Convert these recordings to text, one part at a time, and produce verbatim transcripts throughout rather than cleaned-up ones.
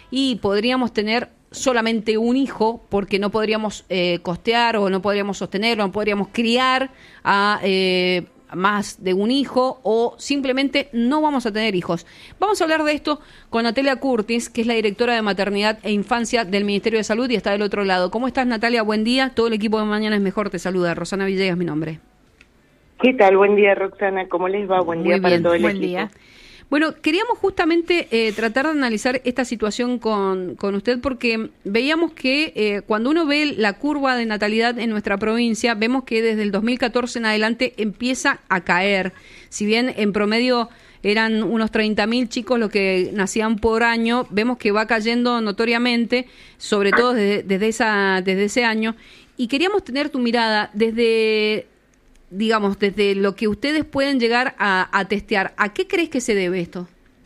y podríamos tener solamente un hijo porque no podríamos eh, costear o no podríamos sostener o no podríamos criar a eh, más de un hijo o simplemente no vamos a tener hijos. Vamos a hablar de esto con Natalia Curtis, que es la directora de Maternidad e Infancia del Ministerio de Salud y está del otro lado. ¿Cómo estás, Natalia? Buen día. Todo el equipo de Mañana es Mejor te saluda. Rosana Villegas, mi nombre. ¿Qué tal? Buen día, Roxana. ¿Cómo les va? Buen Muy día para bien. todo el Buen equipo. Día. Bueno, queríamos justamente eh, tratar de analizar esta situación con, con usted porque veíamos que eh, cuando uno ve la curva de natalidad en nuestra provincia, vemos que desde el dos mil catorce en adelante empieza a caer. Si bien en promedio eran unos treinta mil chicos los que nacían por año, vemos que va cayendo notoriamente, sobre todo desde, desde, esa, desde ese año. Y queríamos tener tu mirada desde... digamos, desde lo que ustedes pueden llegar a, a testear, ¿a qué crees que se debe esto?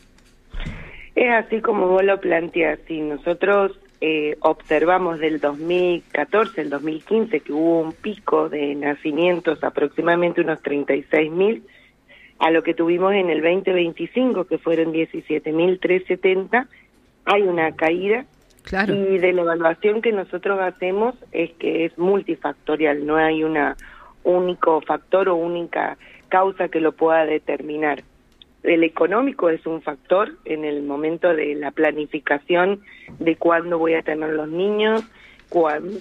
Es así como vos lo planteás. Si nosotros eh, observamos del dos mil catorce al dos mil quince que hubo un pico de nacimientos, aproximadamente unos treinta y seis mil, a lo que tuvimos en el veinte veinticinco, que fueron diecisiete mil trescientos setenta, hay una caída. Claro. Y de la evaluación que nosotros hacemos es que es multifactorial, no hay una único factor o única causa que lo pueda determinar. El económico es un factor en el momento de la planificación de cuándo voy a tener los niños, cuándo,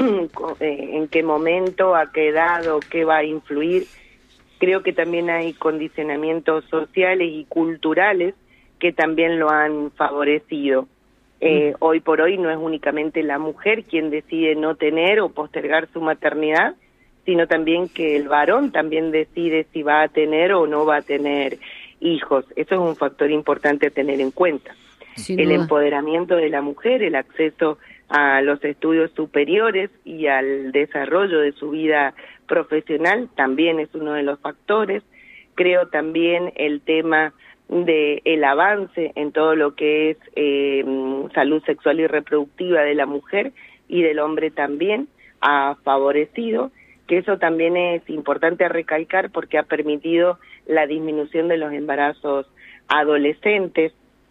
en qué momento, a qué edad o qué va a influir. Creo que también hay condicionamientos sociales y culturales que también lo han favorecido. Eh, mm. Hoy por hoy no es únicamente la mujer quien decide no tener o postergar su maternidad, sino también que el varón también decide si va a tener o no va a tener hijos. Eso es un factor importante a tener en cuenta. Sin el duda. Empoderamiento de la mujer, el acceso a los estudios superiores y al desarrollo de su vida profesional también es uno de los factores. Creo también el tema de el avance en todo lo que es eh, salud sexual y reproductiva de la mujer y del hombre también ha favorecido, que eso también es importante recalcar porque ha permitido la disminución de los embarazos adolescentes.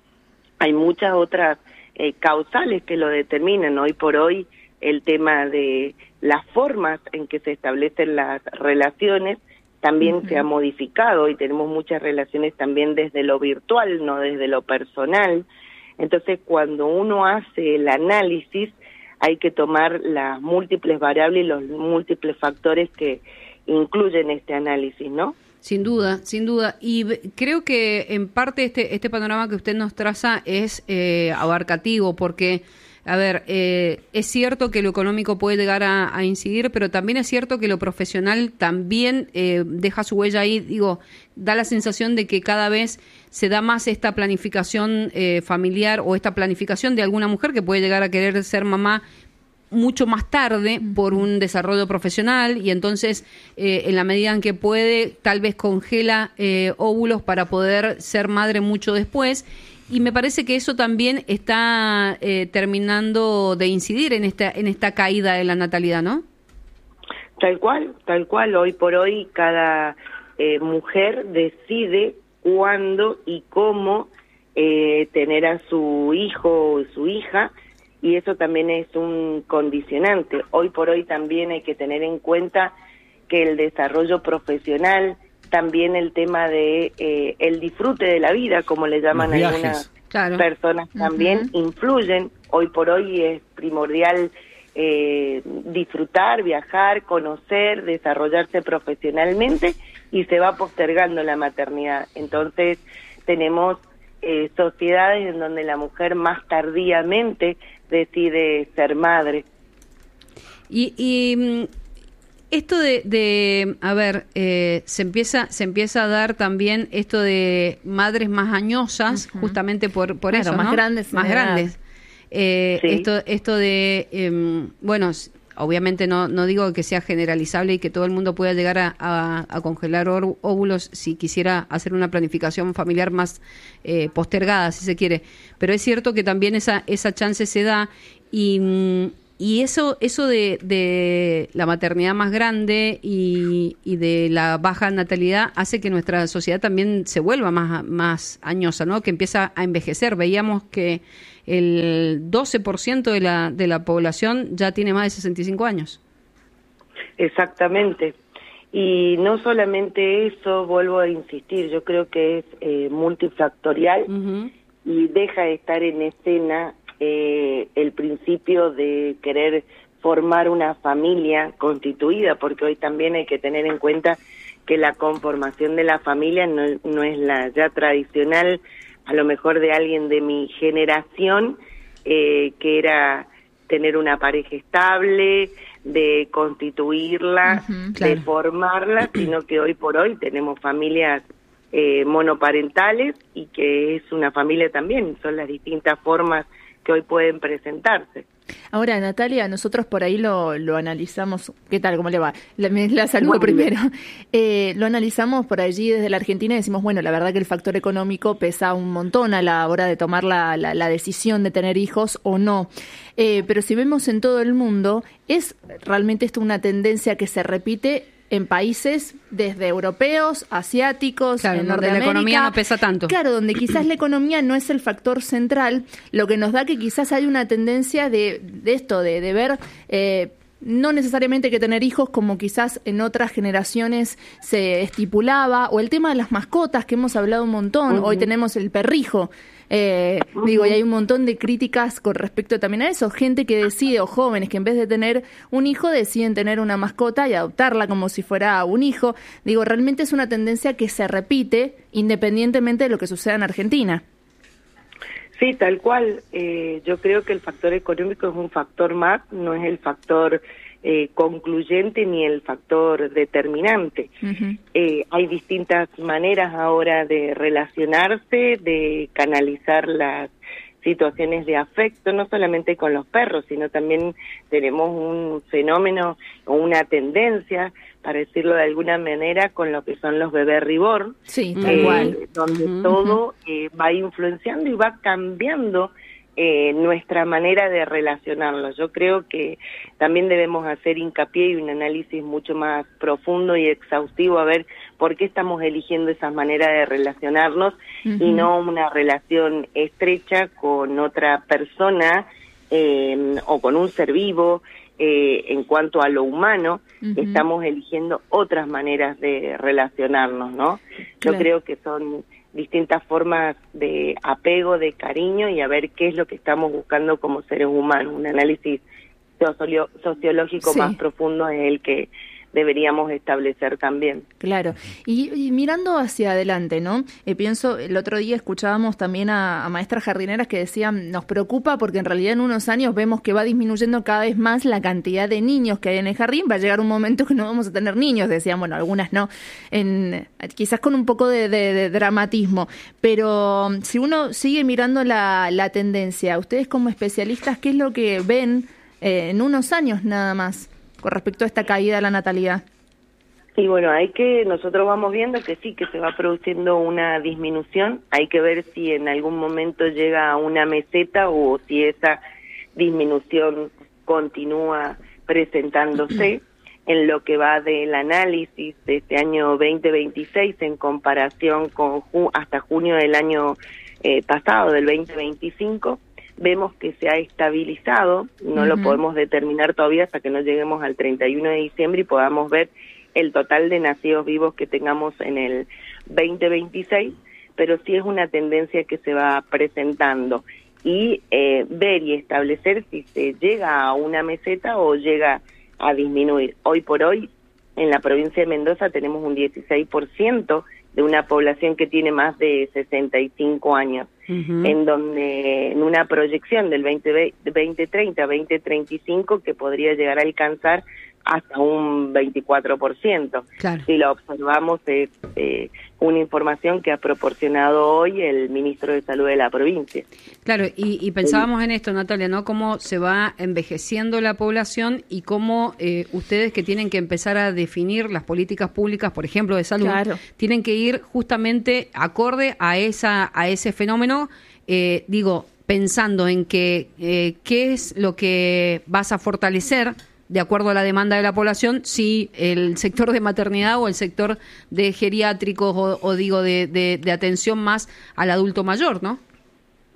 Hay muchas otras eh, causales que lo determinan. Hoy por hoy el tema de las formas en que se establecen las relaciones también uh-huh. se ha modificado y tenemos muchas relaciones también desde lo virtual, no desde lo personal. Entonces, cuando uno hace el análisis, hay que tomar las múltiples variables y los múltiples factores que incluyen este análisis, ¿no? Sin duda, sin duda. Y creo que en parte este este panorama que usted nos traza es eh, abarcativo porque, a ver, eh, es cierto que lo económico puede llegar a, a incidir, pero también es cierto que lo profesional también eh, deja su huella ahí. Digo, da la sensación de que cada vez se da más esta planificación eh, familiar o esta planificación de alguna mujer que puede llegar a querer ser mamá mucho más tarde por un desarrollo profesional y entonces eh, en la medida en que puede tal vez congela eh, óvulos para poder ser madre mucho después y me parece que eso también está eh, terminando de incidir en esta en esta caída de la natalidad, ¿no? Tal cual, tal cual. Hoy por hoy cada eh, mujer decide cuándo y cómo eh, tener a su hijo o su hija, y eso también es un condicionante. Hoy por hoy también hay que tener en cuenta que el desarrollo profesional, también el tema de eh, el disfrute de la vida, como le llaman algunas claro. personas, también uh-huh. influyen. Hoy por hoy es primordial eh, disfrutar, viajar, conocer, desarrollarse profesionalmente, y se va postergando la maternidad. Entonces tenemos eh, sociedades en donde la mujer más tardíamente decide ser madre. Y, y esto de, de a ver, eh, se empieza se empieza a dar también esto de madres más añosas, uh-huh. justamente por por claro, eso, más ¿no? grandes, más grandes. Eh, sí. Esto esto de eh, bueno. Obviamente no no digo que sea generalizable y que todo el mundo pueda llegar a, a, a congelar óvulos si quisiera hacer una planificación familiar más eh, postergada, si se quiere. Pero es cierto que también esa esa chance se da y, y eso eso de, de la maternidad más grande y, y de la baja natalidad hace que nuestra sociedad también se vuelva más, más añosa, ¿no? Que empieza a envejecer. Veíamos que el doce por ciento de la, de la población ya tiene más de sesenta y cinco años. Exactamente. Y no solamente eso, vuelvo a insistir, yo creo que es eh, multifactorial uh-huh. y deja de estar en escena eh, el principio de querer formar una familia constituida, porque hoy también hay que tener en cuenta que la conformación de la familia no, no es la ya tradicional, a lo mejor de alguien de mi generación, eh, que era tener una pareja estable, de constituirla, uh-huh, claro. de formarla, sino que hoy por hoy tenemos familias eh, monoparentales y que es una familia también, son las distintas formas que hoy pueden presentarse. Ahora, Natalia, nosotros por ahí lo, lo analizamos. ¿Qué tal? ¿Cómo le va? La, la saludo primero. Eh, lo analizamos por allí desde la Argentina y decimos, bueno, la verdad que el factor económico pesa un montón a la hora de tomar la, la, la decisión de tener hijos o no. Eh, pero si vemos en todo el mundo, ¿es realmente esto una tendencia que se repite en países desde europeos, asiáticos, claro, en donde Norteamérica? La economía no pesa tanto. Claro, donde quizás la economía no es el factor central, lo que nos da que quizás hay una tendencia de, de esto, de, de ver... Eh, no necesariamente que tener hijos como quizás en otras generaciones se estipulaba, o el tema de las mascotas que hemos hablado un montón, uh-huh. hoy tenemos el perrijo, eh, uh-huh. digo, y hay un montón de críticas con respecto también a eso, gente que decide, o jóvenes que en vez de tener un hijo deciden tener una mascota y adoptarla como si fuera un hijo. Digo, realmente es una tendencia que se repite independientemente de lo que suceda en Argentina. Sí, tal cual. Eh, yo creo que el factor económico es un factor más, no es el factor eh, concluyente ni el factor determinante. Uh-huh. Eh, hay distintas maneras ahora de relacionarse, de canalizar las situaciones de afecto, no solamente con los perros, sino también tenemos un fenómeno o una tendencia, para decirlo de alguna manera, con lo que son los bebés reborn, sí, tal eh, cual. donde uh-huh. todo eh, va influenciando y va cambiando eh, nuestra manera de relacionarlos. Yo creo que también debemos hacer hincapié y un análisis mucho más profundo y exhaustivo a ver por qué estamos eligiendo esa manera de relacionarnos uh-huh. y no una relación estrecha con otra persona eh, o con un ser vivo. Eh, en cuanto a lo humano, uh-huh. estamos eligiendo otras maneras de relacionarnos, ¿no? Claro. Yo creo que son distintas formas de apego, de cariño, y a ver qué es lo que estamos buscando como seres humanos. Un análisis socio- sociológico sí. más profundo es el que deberíamos establecer también. Claro. Y, y mirando hacia adelante, ¿no? Eh, pienso, el otro día escuchábamos también a, a maestras jardineras que decían, nos preocupa porque en realidad en unos años vemos que va disminuyendo cada vez más la cantidad de niños que hay en el jardín, va a llegar un momento que no vamos a tener niños, decían, bueno, algunas no, en, quizás con un poco de, de, de dramatismo, pero si uno sigue mirando la, la tendencia, ustedes como especialistas, ¿qué es lo que ven eh, en unos años nada más con respecto a esta caída de la natalidad? Y bueno, hay que, nosotros vamos viendo que sí, que se va produciendo una disminución, hay que ver si en algún momento llega a una meseta o si esa disminución continúa presentándose. En lo que va del análisis de este año veinte veintiséis en comparación con ju- hasta junio del año eh, pasado, del veinte veinticinco, vemos que se ha estabilizado, no uh-huh. lo podemos determinar todavía hasta que no lleguemos al treinta y uno de diciembre y podamos ver el total de nacidos vivos que tengamos en el veinte veintiséis, pero sí es una tendencia que se va presentando y eh, ver y establecer si se llega a una meseta o llega a disminuir. Hoy por hoy, en la provincia de Mendoza tenemos un dieciséis por ciento de una población que tiene más de sesenta y cinco años, uh-huh. en donde en una proyección del veinte treinta, veinte treinta y cinco que podría llegar a alcanzar hasta un veinticuatro por ciento. Claro. Si lo observamos, es eh, una información que ha proporcionado hoy el ministro de Salud de la provincia. Claro, y, y pensábamos sí. en esto, Natalia, ¿no? Cómo se va envejeciendo la población y cómo eh, ustedes que tienen que empezar a definir las políticas públicas, por ejemplo, de salud, claro. tienen que ir justamente acorde a esa a ese fenómeno, eh, digo, pensando en que eh, qué es lo que vas a fortalecer de acuerdo a la demanda de la población, si el sector de maternidad o el sector de geriátricos o, o digo de, de, de atención más al adulto mayor, ¿no?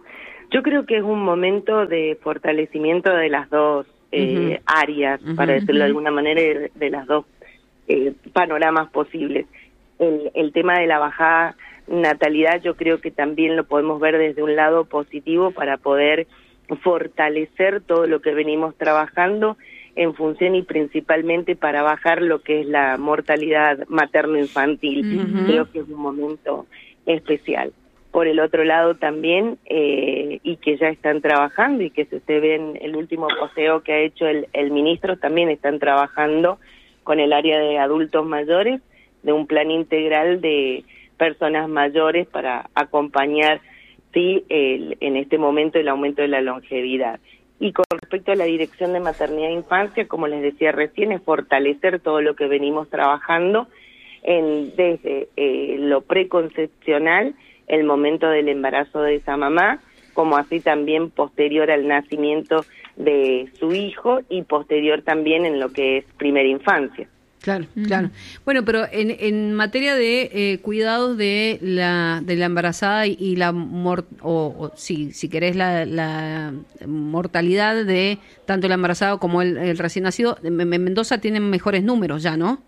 Yo creo que es un momento de fortalecimiento de las dos eh, uh-huh. áreas, uh-huh. para decirlo de alguna manera, de, de las dos eh, panoramas posibles. El, el tema de la bajada natalidad yo creo que también lo podemos ver desde un lado positivo para poder fortalecer todo lo que venimos trabajando en función y principalmente para bajar lo que es la mortalidad materno-infantil. Uh-huh. Creo que es un momento especial. Por el otro lado también, eh, y que ya están trabajando, y que si usted ve en el último posteo que ha hecho el, el ministro, también están trabajando con el área de adultos mayores, de un plan integral de personas mayores para acompañar, sí, el, en este momento el aumento de la longevidad. Y con respecto a la dirección de maternidad e infancia, como les decía recién, es fortalecer todo lo que venimos trabajando en, desde eh, lo preconcepcional, el momento del embarazo de esa mamá, como así también posterior al nacimiento de su hijo y posterior también en lo que es primera infancia. Claro, uh-huh. claro. Bueno, pero en, en materia de eh, cuidados de la de la embarazada y, y la mor, o, o si si querés la, la mortalidad de tanto el embarazado como el, el recién nacido, en Mendoza tienen mejores números ya, ¿no?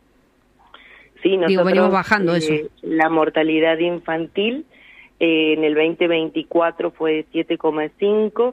Sí, nosotros Digo, venimos bajando eh, eso. La mortalidad infantil eh, en el veinte veinticuatro fue de siete coma cinco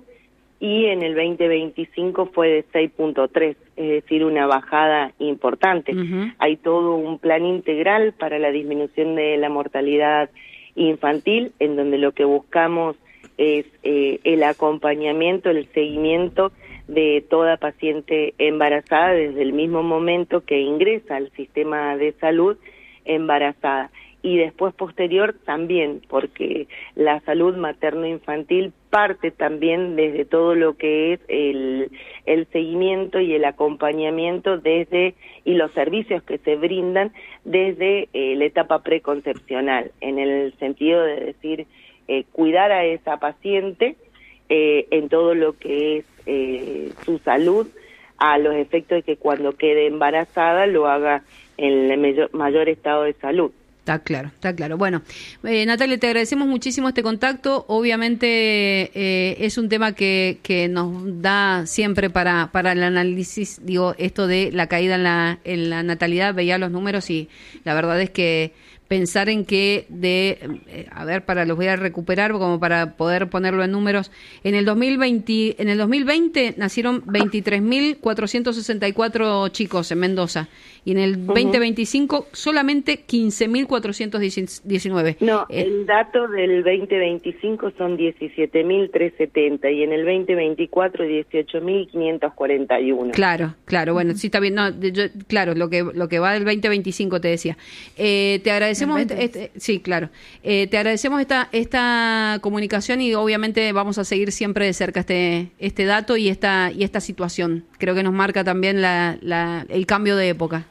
y en el veinte veinticinco fue de seis punto tres, es decir, una bajada importante. Uh-huh. Hay todo un plan integral para la disminución de la mortalidad infantil, en donde lo que buscamos es eh, el acompañamiento, el seguimiento de toda paciente embarazada desde el mismo momento que ingresa al sistema de salud embarazada. Y después posterior también, porque la salud materno-infantil parte también desde todo lo que es el, el seguimiento y el acompañamiento desde y los servicios que se brindan desde eh, la etapa preconcepcional, en el sentido de decir, eh, cuidar a esa paciente eh, en todo lo que es eh, su salud, a los efectos de que cuando quede embarazada lo haga en el mayor, mayor estado de salud. Está claro, está claro. Bueno, eh, Natalia, te agradecemos muchísimo este contacto. Obviamente eh, es un tema que, que nos da siempre para, para el análisis, digo, esto de la caída en la, en la natalidad. Veía los números y la verdad es que pensar en que de, eh, a ver, para los voy a recuperar como para poder ponerlo en números, en el dos mil veinte, en el dos mil veinte nacieron veintitrés mil cuatrocientos sesenta y cuatro chicos en Mendoza y en el uh-huh. veinte veinticinco solamente quince mil cuatrocientos diecinueve. No, eh, el dato del veinte veinticinco son diecisiete mil trescientos setenta y en el veinte veinticuatro dieciocho mil quinientos cuarenta y uno. Claro, claro, bueno, sí está bien, no, yo, claro, lo que lo que va del veinte veinticinco te decía. Eh, te agradecemos Este, este, sí, claro. Eh, te agradecemos esta esta comunicación y obviamente vamos a seguir siempre de cerca este este dato y esta y esta situación. Creo que nos marca también la, la el cambio de época.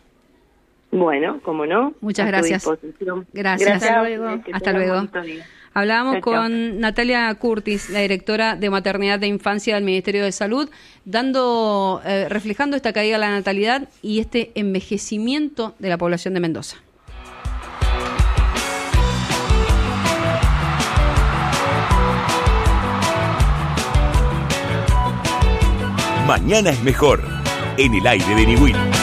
Bueno, cómo no. Muchas gracias. Gracias. Gracias. Hasta luego. Hasta luego. Hablábamos chao, chao. con Natalia Curtis, la directora de Maternidad e Infancia del Ministerio de Salud, dando eh, reflejando esta caída de la natalidad y este envejecimiento de la población de Mendoza. Mañana es mejor, en el aire de Niwil.